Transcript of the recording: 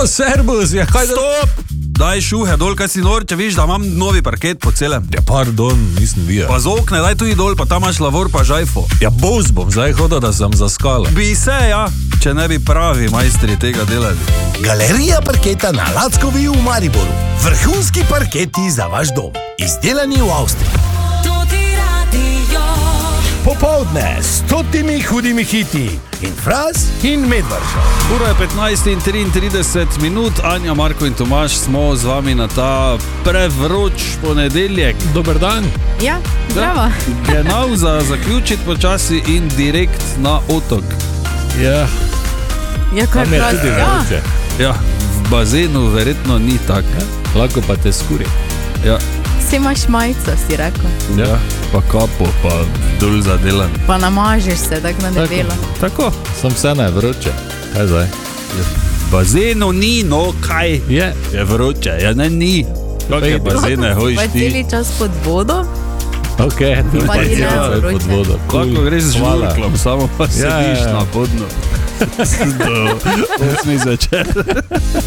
servus, ja kaj da... Stop! Daj šuhe dol, kaj si nor, če viš, da imam novi parket po celem. Ja, pardon, nisem videl. Pa z okne, daj tudi dol, pa tam imaš lavor pa žajfo. Ja, bos bom zdaj hodil, da sem zaskala. Bi se, ja, če ne bi pravi majstri tega delali. Galerija parketa na Lackovi v Mariboru. Vrhunski parketi za vaš dom. Izdelani v Avstriji. Popoldne s 100 hudimi hiti in Fras in Medvaršo. Ura je 15:33, Anja, Marko in Tomaž smo z vami na ta prevroč ponedeljek. Dober dan. Ja, zdravo. Genau za zaključiti počasi in direkt na otok. Ja, Ja, kaj tam je tudi vroče. Ja, v bazenu verjetno ni tak. Lahko pa te skuri. Ja, Si imaš majico, si rekel. ja, pa kapo, pa dol zadelan. Pa namažeš se, tako na debelo. Tako. Sem vse ne vroče. Kaj zdaj? V bazenu ni, no kaj? Je. Je vroče, ja ne ni. Kakšne bazene hojiš Pa ti? celi čas pod vodo. Ok, to Pa pa ti je ne pod vroče. vodo. Lahko greš z Hvala. žurklom, samo pa sediš ja. na podno. Do 8 zvečer.